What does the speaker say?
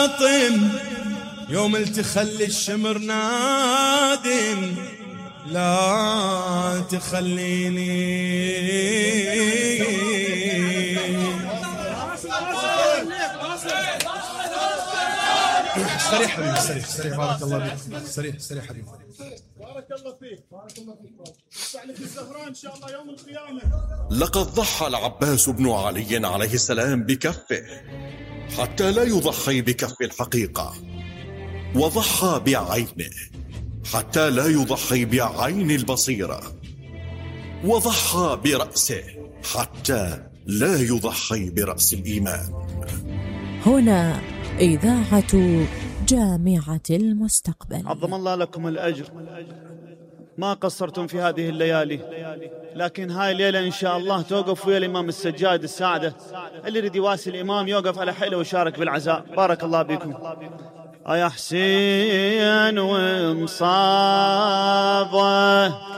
يوم التخلي الشمر نادم لا تخليني. سريع حبيبي، سريع بارك الله فيك، سريع حبيبي بارك الله فيك. ادفع لك الزهراء ان شاء الله يوم القيامه. لقد ضحى العباس بن علي عليه السلام بكفه حتى لا يضحي بكف الحقيقة، وضحى بعينه حتى لا يضحي بعين البصيرة، وضحى برأسه حتى لا يضحي برأس الإيمان. هنا إذاعة جامعة المستقبل. عظم الله لكم الأجر، ما قصرتم في هذه الليالي، لكن هاي الليلة إن شاء الله توقف ويا الإمام السجاد السعادة، اللي يريد يواسي الإمام يوقف على حيله ويشارك بالعزاء. بارك الله بكم. يا حسين وانصابه